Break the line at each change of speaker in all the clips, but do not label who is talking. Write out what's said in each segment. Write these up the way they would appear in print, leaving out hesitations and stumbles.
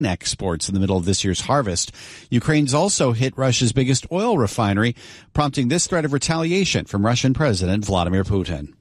exports in the middle of this year's harvest. Ukraine's also hit Russia's biggest oil refinery, prompting this threat of retaliation from Russian President Vladimir Putin.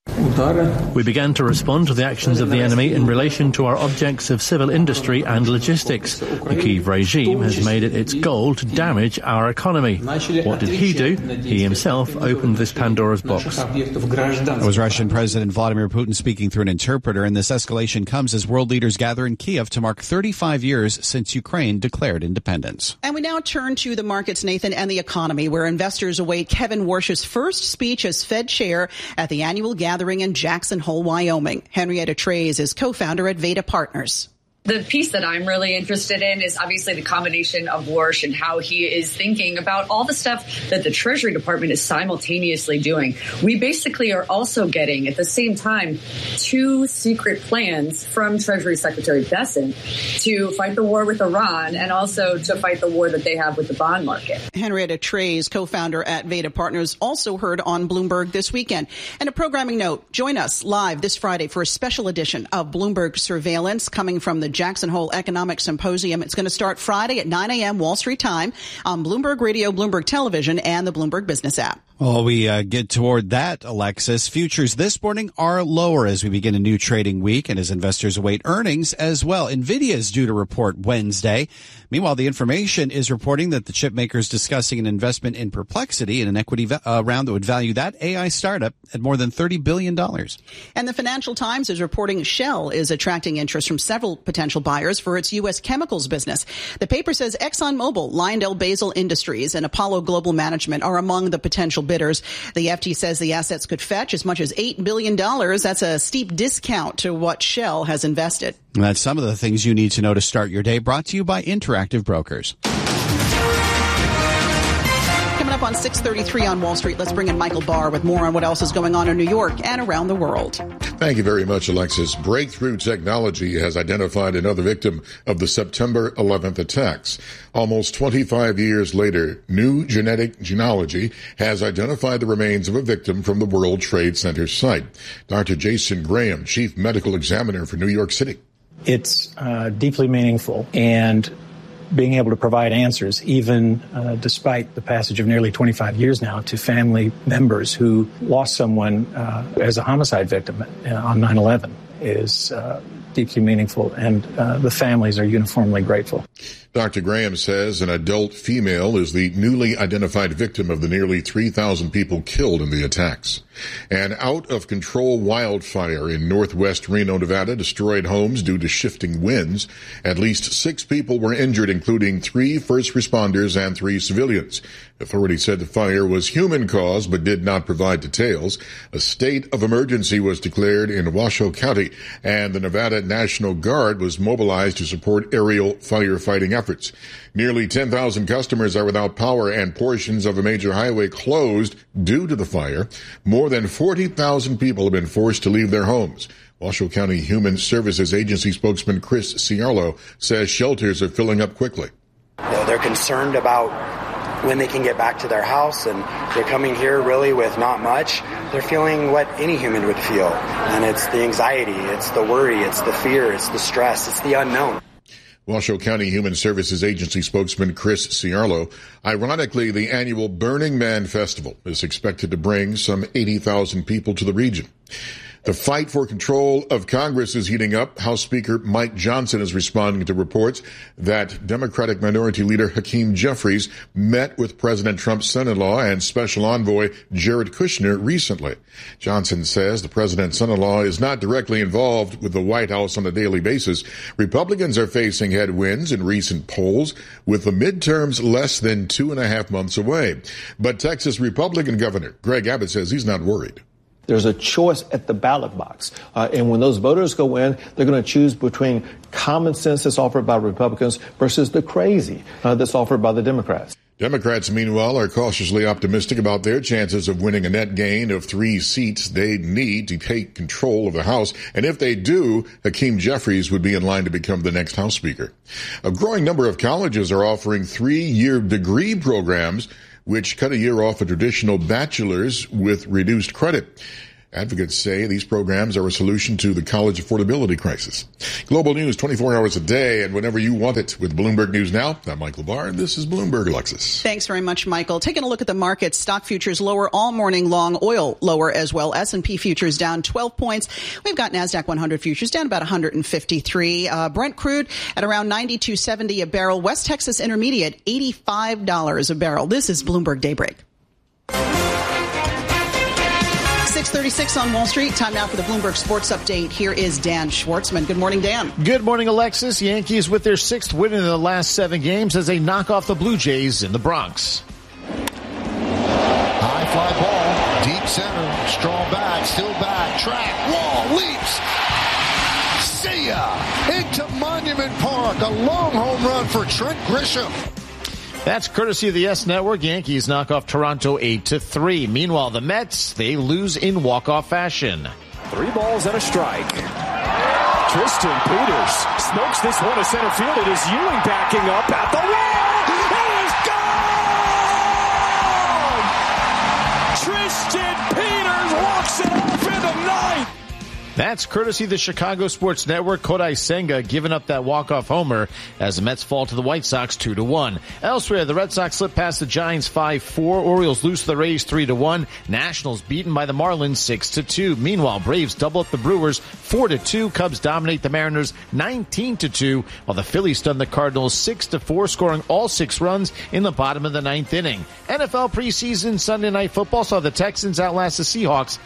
We began to respond to the actions of the enemy in relation to our objects of civil industry and logistics. The Kyiv regime has made it its goal to damage our economy. What did he do? He himself opened this Pandora's box.
That was Russian President Vladimir Putin speaking through an interpreter, and this escalation comes as world leaders gather in Kyiv to mark 35 years since Ukraine declared independence.
And we now turn to the markets, Nathan, and the economy, where investors await Kevin Warsh's first speech as Fed chair at the annual gathering in Jackson Hole, Wyoming. Henrietta Treyz is co-founder at Veda Partners.
The piece that I'm really interested in is obviously the combination of Warsh and how he is thinking about all the stuff that the Treasury Department is simultaneously doing. We basically are also getting, at the same time, two secret plans from Treasury Secretary Bessent to fight the war with Iran and also to fight the war that they have with the bond market.
Henrietta Treyz, co-founder at Veda Partners, also heard on Bloomberg this weekend. And a programming note, join us live this Friday for a special edition of Bloomberg Surveillance coming from the Jackson Hole Economic Symposium. It's going to start Friday at 9 a.m. Wall Street time on Bloomberg Radio, Bloomberg Television, and the Bloomberg Business app.
Well, we get toward that, Alexis. Futures this morning are lower as we begin a new trading week and as investors await earnings as well. NVIDIA is due to report Wednesday. Meanwhile, the information is reporting that the chip maker is discussing an investment in Perplexity in an equity round that would value that AI startup at more than $30 billion.
And the Financial Times is reporting Shell is attracting interest from several potential buyers for its U.S. chemicals business. The paper says ExxonMobil, LyondellBasell Industries, and Apollo Global Management are among the potential bidders. The FT says the assets could fetch as much as $8 billion. That's a steep discount to what Shell has invested.
And that's some of the things you need to know to start your day, brought to you by Interactive Brokers.
Coming up on 6:33 on Wall Street, let's bring in Michael Barr with more on what else is going on in New York and around the world.
Thank you very much, Alexis. Breakthrough Technology has identified another victim of the September 11th attacks. Almost 25 years later, new genetic genealogy has identified the remains of a victim from the World Trade Center site. Dr. Jason Graham, Chief Medical Examiner for New York City.
It's deeply meaningful, and being able to provide answers, even despite the passage of nearly 25 years now, to family members who lost someone as a homicide victim on 9/11 is deeply meaningful, and the families are uniformly grateful.
Dr. Graham says an adult female is the newly identified victim of the nearly 3,000 people killed in the attacks. An out-of-control wildfire in northwest Reno, Nevada, destroyed homes due to shifting winds. At least 6 people were injured, including 3 first responders and 3 civilians. Authorities said the fire was human-caused but did not provide details. A state of emergency was declared in Washoe County, and the Nevada National Guard was mobilized to support aerial firefighting efforts. Nearly 10,000 customers are without power and portions of a major highway closed due to the fire. More than 40,000 people have been forced to leave their homes. Washoe County Human Services Agency spokesman Chris Ciarlo says shelters are filling up quickly.
They're concerned about when they can get back to their house, and they're coming here really with not much. They're feeling what any human would feel, and it's the anxiety, it's the worry, it's the fear, it's the stress, it's the unknown.
Washoe County Human Services Agency spokesman Chris Ciarlo. Ironically, the annual Burning Man Festival is expected to bring some 80,000 people to the region. The fight for control of Congress is heating up. House Speaker Mike Johnson is responding to reports that Democratic Minority Leader Hakeem Jeffries met with President Trump's son-in-law and Special Envoy Jared Kushner recently. Johnson says the president's son-in-law is not directly involved with the White House on a daily basis. Republicans are facing headwinds in recent polls, with the midterms less than 2.5 months away. But Texas Republican Governor Greg Abbott says he's not worried.
There's a choice at the ballot box. And when those voters go in, they're going to choose between common sense that's offered by Republicans versus the crazy that's offered by the Democrats.
Democrats, meanwhile, are cautiously optimistic about their chances of winning a net gain of 3 seats they need to take control of the House. And if they do, Hakeem Jeffries would be in line to become the next House Speaker. A growing number of colleges are offering 3-year degree programs which cut a year off a traditional bachelor's with reduced credit. Advocates say these programs are a solution to the college affordability crisis. Global news 24 hours a day and whenever you want it with Bloomberg News Now. I'm Mike LeBar. This is Bloomberg, Alexis.
Thanks very much, Michael. Taking a look at the markets, stock futures lower all morning long, oil lower as well. S&P futures down 12 points. We've got NASDAQ 100 futures down about 153. Brent crude at around $92.70 a barrel. West Texas Intermediate, $85 a barrel. This is Bloomberg Daybreak. 6:36 on Wall Street. Time now for the Bloomberg Sports Update. Here is Dan Schwartzman. Good morning, Dan.
Good morning, Alexis. Yankees with their 6th win in the last 7 games as they knock off the Blue Jays in the Bronx.
High fly ball, deep center, strong back, still back, track, wall, leaps. See ya! Into Monument Park. A long home run for Trent Grisham.
That's courtesy of the S Network. Yankees knock off Toronto 8-3. Meanwhile, the Mets, they lose in walk-off fashion.
3 balls and a strike. Tristan Peters smokes this one to center field. It is Ewing backing up at the wall. It is gone! Tristan Peters walks it off in the ninth.
That's courtesy of the Chicago Sports Network. Kodai Senga giving up that walk-off homer as the Mets fall to the White Sox 2-1. Elsewhere, the Red Sox slip past the Giants 5-4. Orioles lose to the Rays 3-1. Nationals beaten by the Marlins 6-2. Meanwhile, Braves double up the Brewers 4-2. Cubs dominate the Mariners 19-2, while the Phillies stun the Cardinals 6-4, scoring all 6 runs in the bottom of the 9th inning. NFL preseason Sunday Night Football saw the Texans outlast the Seahawks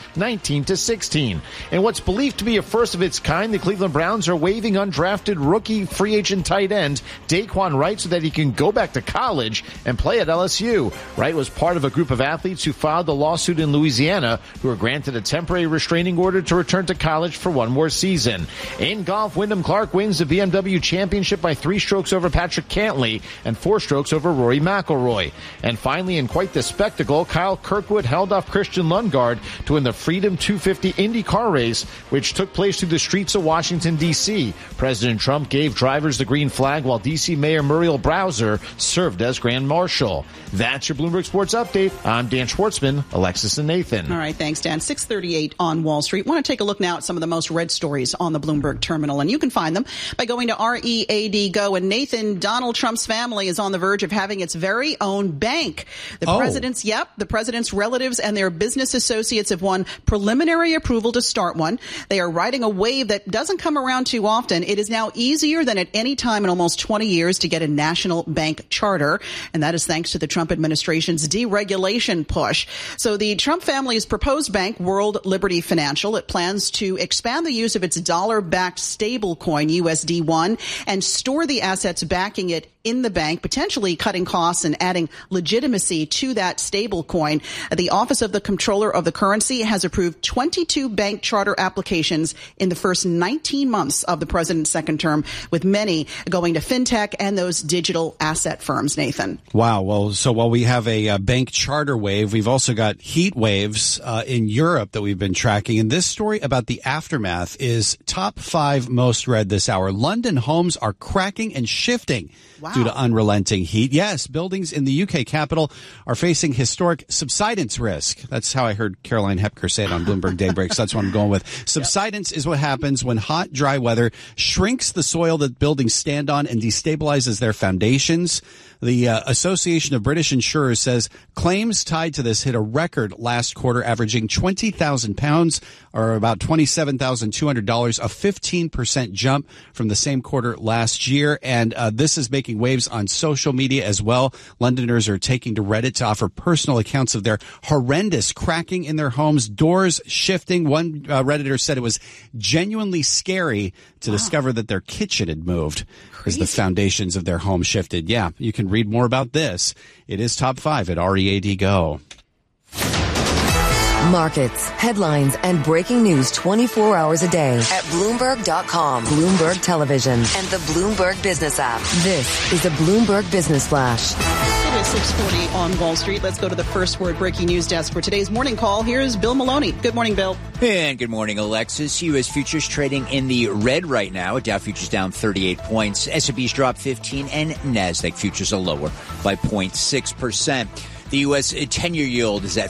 19-16. And what's believed to be a first of its kind, the Cleveland Browns are waiving undrafted rookie free agent tight end Daquan Wright so that he can go back to college and play at LSU. Wright was part of a group of athletes who filed the lawsuit in Louisiana who were granted a temporary restraining order to return to college for one more season. In golf, Wyndham Clark wins the BMW Championship by 3 strokes over Patrick Cantlay and 4 strokes over Rory McIlroy. And finally, in quite the spectacle, Kyle Kirkwood held off Christian Lundgaard to win the Freedom 250 IndyCar race, which took place through the streets of Washington, D.C. President Trump gave drivers the green flag while D.C. Mayor Muriel Bowser served as Grand Marshal. That's your Bloomberg Sports Update. I'm Dan Schwartzman, Alexis and Nathan.
All right, thanks, Dan. 6:38 on Wall Street. Want to take a look now at some of the most read stories on the Bloomberg terminal, and you can find them by going to READ Go. And Nathan, Donald Trump's family is on the verge of having its very own bank. The president's relatives and their business associates have won preliminary approval to start one. They are riding a wave that doesn't come around too often. It is now easier than at any time in almost 20 years to get a national bank charter, and that is thanks to the Trump administration's deregulation push. So the Trump family's proposed bank, World Liberty Financial, it plans to expand the use of its dollar-backed stablecoin, USD1, and store the assets backing it in the bank, potentially cutting costs and adding legitimacy to that stablecoin. The Office of the Comptroller of the Currency has approved 22 bank charter applications in the first 19 months of the president's second term, with many going to fintech and those digital asset firms, Nathan.
Wow. Well, so while we have a bank charter wave, we've also got heat waves in Europe that we've been tracking. And this story about the aftermath is top 5 most read this hour. London homes are cracking and shifting due to unrelenting heat. Yes, buildings in the UK capital are facing historic subsidence risk. That's how I heard Caroline Hepker say it on Bloomberg Daybreak, so that's what I'm going with. Subsidence is what happens when hot, dry weather shrinks the soil that buildings stand on and destabilizes their foundations. The Association of British Insurers says claims tied to this hit a record last quarter, averaging £20,000, or about $27,200, a 15% jump from the same quarter last year. And this is making waves on social media as well. Londoners are taking to Reddit to offer personal accounts of their horrendous cracking in their homes, doors shifting. One Redditor said it was genuinely scary to discover that their kitchen had moved as the foundations of their home shifted. Yeah, you can read more about this. It is top 5 at READ Go.
Markets, headlines, and breaking news 24 hours a day at Bloomberg.com, Bloomberg Television, and the Bloomberg Business app. This is the Bloomberg Business Flash.
It is 6:40 on Wall Street. Let's go to the First Word breaking news desk for today's morning call. Here's Bill Maloney. Good morning, Bill.
And good morning, Alexis. U.S. futures trading in the red right now. Dow futures down 38 points. S&P's dropped 15, and NASDAQ futures are lower by 0.6%. The U.S. 10-year yield is at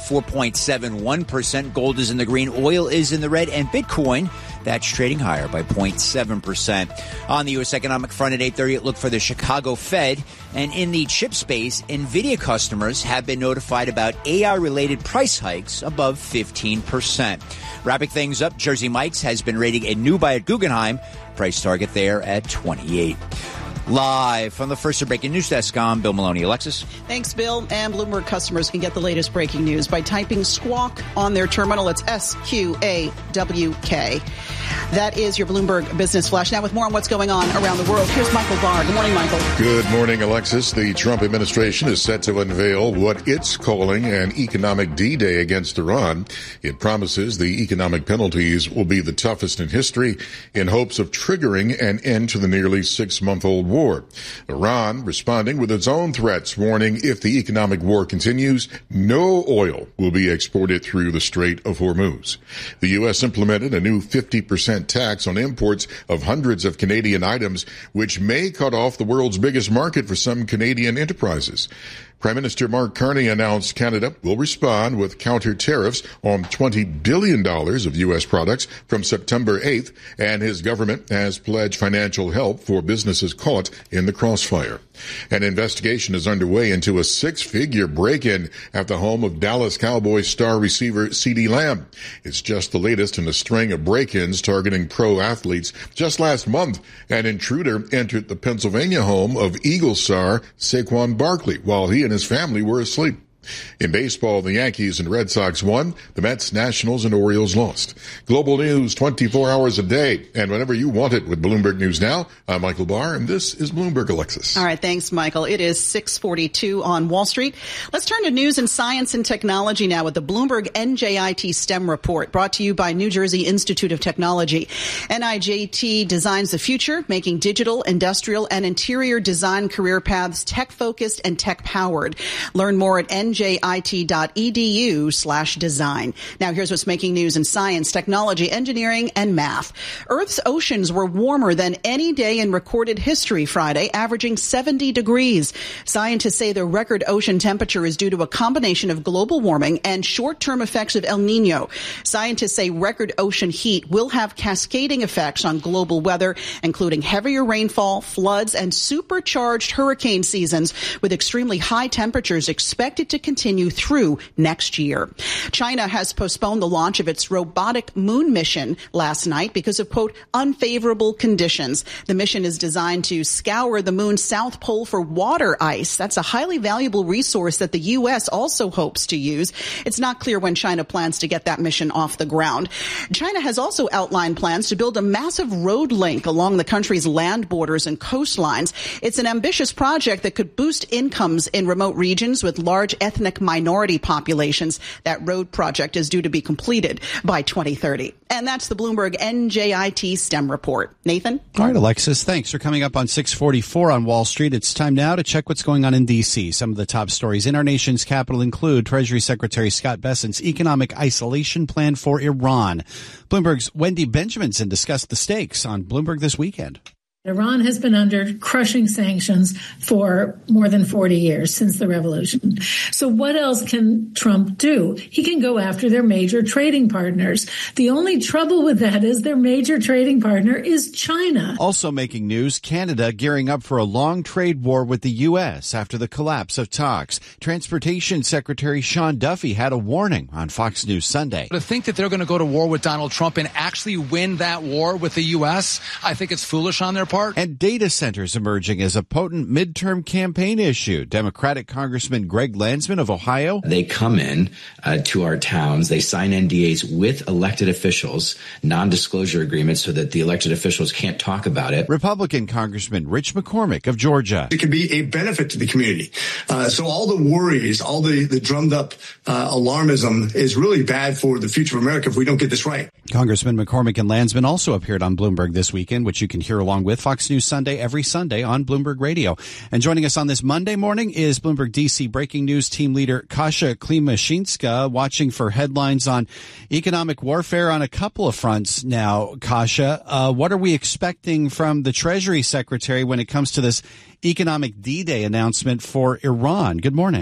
4.71%. Gold is in the green. Oil is in the red. And Bitcoin, that's trading higher by 0.7%. On the U.S. economic front at 8:30, look for the Chicago Fed. And in the chip space, NVIDIA customers have been notified about AI-related price hikes above 15%. Wrapping things up, Jersey Mike's has been rating a new buy at Guggenheim. Price target there at 28. Live from the First Breaking News Desk, I'm Bill Maloney. Alexis?
Thanks, Bill. And Bloomberg customers can get the latest breaking news by typing Squawk on their terminal. It's SQAWK. That is your Bloomberg Business Flash. Now with more on what's going on around the world, here's Michael Barr. Good morning, Michael.
Good morning, Alexis. The Trump administration is set to unveil what it's calling an economic D-Day against Iran. It promises the economic penalties will be the toughest in history in hopes of triggering an end to the nearly 6-month-old war. Iran responding with its own threats, warning if the economic war continues, no oil will be exported through the Strait of Hormuz. The U.S. implemented a new 50% tax on imports of hundreds of Canadian items, which may cut off the world's biggest market for some Canadian enterprises. Prime Minister Mark Carney announced Canada will respond with counter tariffs on $20 billion of U.S. products from September 8th, and his government has pledged financial help for businesses caught in the crossfire. An investigation is underway into a 6-figure break-in at the home of Dallas Cowboys star receiver CeeDee Lamb. It's just the latest in a string of break-ins targeting pro athletes. Just last month, an intruder entered the Pennsylvania home of Eagles star Saquon Barkley while he and his family were asleep. In baseball, the Yankees and Red Sox won. The Mets, Nationals, and Orioles lost. Global news 24 hours a day, and whenever you want it with Bloomberg News Now. I'm Michael Barr, and this is Bloomberg, Alexis.
All right, thanks, Michael. It is 6:42 on Wall Street. Let's turn to news and science and technology now with the Bloomberg NJIT STEM report, brought to you by New Jersey Institute of Technology. NIJT designs the future, making digital, industrial, and interior design career paths tech-focused and tech-powered. Learn more at njit.edu/design. Now here's what's making news in science, technology, engineering, and math. Earth's oceans were warmer than any day in recorded history Friday, averaging 70 degrees. Scientists say the record ocean temperature is due to a combination of global warming and short-term effects of El Nino. Scientists say record ocean heat will have cascading effects on global weather, including heavier rainfall, floods, and supercharged hurricane seasons, with extremely high temperatures expected to continue through next year. China has postponed the launch of its robotic moon mission last night because of, quote, unfavorable conditions. The mission is designed to scour the moon's south pole for water ice. That's a highly valuable resource that the U.S. also hopes to use. It's not clear when China plans to get that mission off the ground. China has also outlined plans to build a massive road link along the country's land borders and coastlines. It's an ambitious project that could boost incomes in remote regions with large ethnic minority populations. That road project is due to be completed by 2030. And that's the Bloomberg NJIT STEM report. Nathan?
All right, Alexis, thanks for coming up on 6:44 on Wall Street. It's time now to check what's going on in D.C. Some of the top stories in our nation's capital include Treasury Secretary Scott Bessent's economic isolation plan for Iran. Bloomberg's Wendy Benjaminson discussed the stakes on Bloomberg This Weekend.
Iran has been under crushing sanctions for more than 40 years, since the revolution. So what else can Trump do? He can go after their major trading partners. The only trouble with that is their major trading partner is China.
Also making news, Canada gearing up for a long trade war with the U.S. after the collapse of talks. Transportation Secretary Sean Duffy had a warning on Fox News Sunday.
To think that they're going to go to war with Donald Trump and actually win that war with the U.S., I think it's foolish on their part.
And data centers emerging as a potent midterm campaign issue. Democratic Congressman Greg Landsman of Ohio.
They come in to our towns. They sign NDAs with elected officials, non-disclosure agreements so that the elected officials can't talk about it.
Republican Congressman Rich McCormick of Georgia.
It can be a benefit to the community. So all the worries, all the drummed up alarmism is really bad for the future of America if we don't get this right.
Congressman McCormick and Landsman also appeared on Bloomberg This Weekend, which you can hear along with Fox News Sunday every Sunday on Bloomberg Radio. And joining us on this Monday morning is Bloomberg DC breaking news team leader Kasia Klimashinska, watching for headlines on economic warfare on a couple of fronts now. Kasia, what are we expecting from the Treasury Secretary when it comes to this economic D-Day announcement for Iran? Good morning.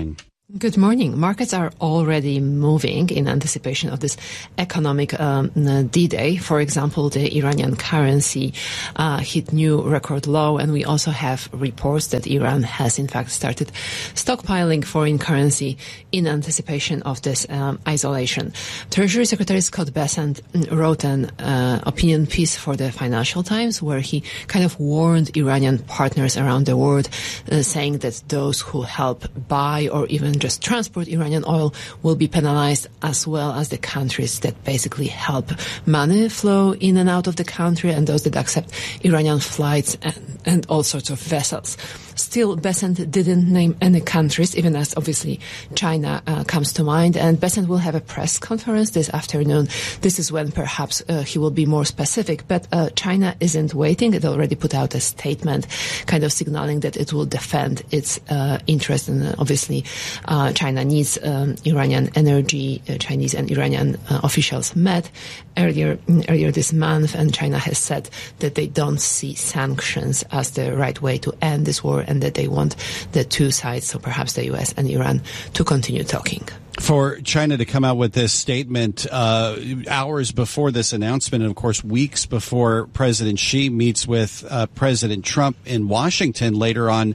Good morning. Markets are already moving in anticipation of this economic D-Day. For example, the Iranian currency hit new record low, and we also have reports that Iran has in fact started stockpiling foreign currency in anticipation of this isolation. Treasury Secretary Scott Bessent wrote an opinion piece for the Financial Times where he kind of warned Iranian partners around the world, saying that those who help buy or even just transport Iranian oil will be penalized, as well as the countries that basically help money flow in and out of the country and those that accept Iranian flights and all sorts of vessels. Still, Bessent didn't name any countries, even as obviously China comes to mind. And Bessent will have a press conference this afternoon. This is when perhaps he will be more specific. But China isn't waiting. It already put out a statement kind of signaling that it will defend its interest. And obviously, China needs Iranian energy. Chinese and Iranian officials met earlier this month, and China has said that they don't see sanctions as the right way to end this war, and that they want the two sides, so perhaps the U.S. and Iran, to continue talking.
For China to come out with this statement hours before this announcement, and of course weeks before President Xi meets with President Trump in Washington later on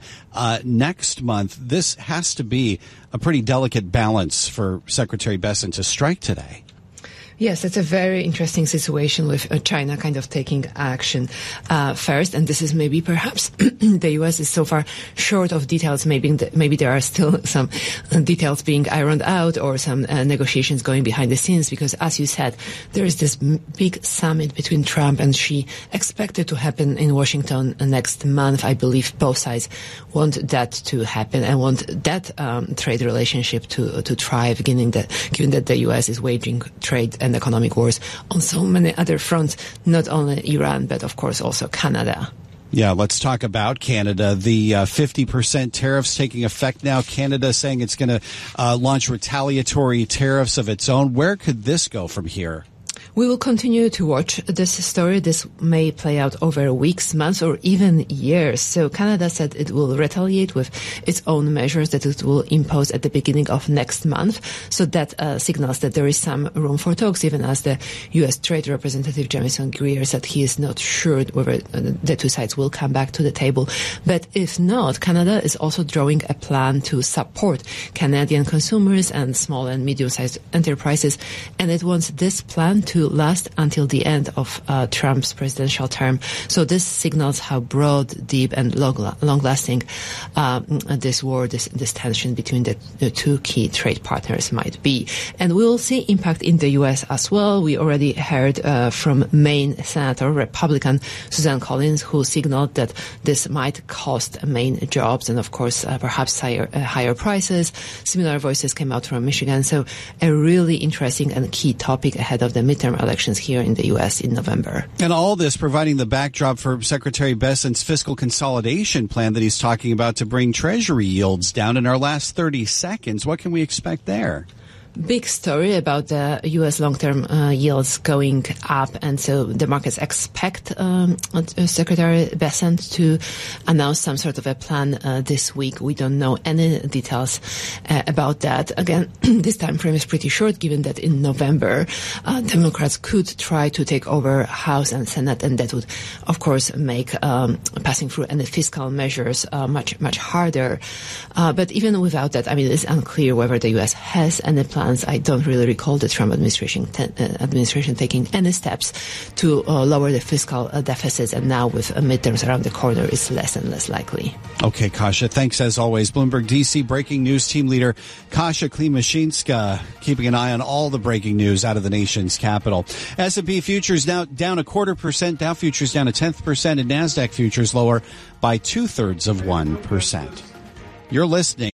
next month, this has to be a pretty delicate balance for Secretary Bessent to strike today.
Yes, it's a very interesting situation with China kind of taking action first, and this is maybe perhaps the U.S. is so far short of details. Maybe there are still some details being ironed out or some negotiations going behind the scenes, because as you said, there is this big summit between Trump and Xi expected to happen in Washington next month. I believe both sides want that to happen and want that trade relationship to thrive, given that the U.S. is waging trade and economic wars on so many other fronts, not only Iran, but of course also Canada.
Yeah, let's talk about Canada. The 50% tariffs taking effect now. Canada saying it's going to launch retaliatory tariffs of its own. Where could this go from here?
We will continue to watch this story. This may play out over weeks, months, or even years. So Canada said it will retaliate with its own measures that it will impose at the beginning of next month. So that signals that there is some room for talks, even as the U.S. Trade Representative Jamieson Greer said he is not sure whether the two sides will come back to the table. But if not, Canada is also drawing a plan to support Canadian consumers and small and medium-sized enterprises. And it wants this plan to last until the end of Trump's presidential term. So this signals how broad, deep, and long-lasting this war, this tension between the two key trade partners might be. And we will see impact in the U.S. as well. We already heard from Maine Senator, Republican Susan Collins, who signaled that this might cost Maine jobs and, of course, perhaps higher prices. Similar voices came out from Michigan. So a really interesting and key topic ahead of the midterm elections here in the U.S. in November.
And all this providing the backdrop for Secretary Bessent's fiscal consolidation plan that he's talking about to bring Treasury yields down. In our last 30 seconds, what can we expect there?
Big story about the U.S. long-term yields going up, and so the markets expect Secretary Bessent to announce some sort of a plan this week. We don't know any details about that. Again, this time frame is pretty short, given that in November, Democrats could try to take over House and Senate, and that would, of course, make passing through any fiscal measures much harder. But even without that, I mean, it's unclear whether the U.S. has any plan. I don't really recall the Trump administration taking any steps to lower the fiscal deficits, and now with midterms around the corner, it's less and less likely.
Okay, Kasia, thanks as always. Bloomberg DC breaking news team leader Kasia Klimashinska keeping an eye on all the breaking news out of the nation's capital. S&P futures now down 0.25%, Dow futures down 0.1%, and NASDAQ futures lower by 0.2%. You're listening.